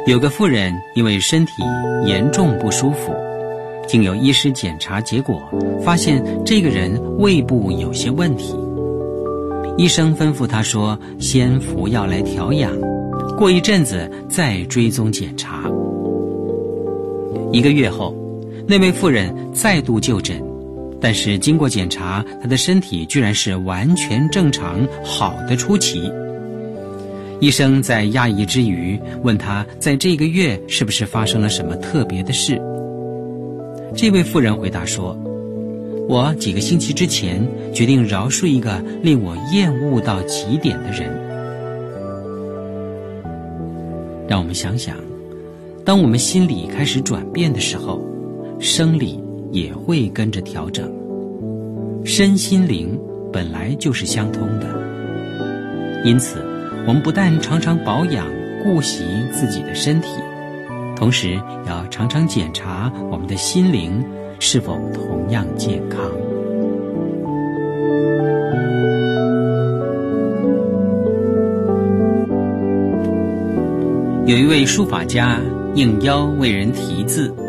有个妇人因为身体严重不舒服，经由医师检查结果，发现这个人胃部有些问题。医生吩咐他说，先服药来调养，过一阵子再追踪检查。1个月后，那位妇人再度就诊，但是经过检查，她的身体居然是完全正常，好的出奇。医生在讶异之余，问他在这个月是不是发生了什么特别的事。这位妇人回答说，我几个星期之前决定饶恕一个令我厌恶到极点的人。让我们想想，当我们心里开始转变的时候，生理也会跟着调整。身心灵本来就是相通的，因此我们不但常常保养顾惜自己的身体，同时要常常检查我们的心灵是否同样健康。有一位书法家应邀为人题字，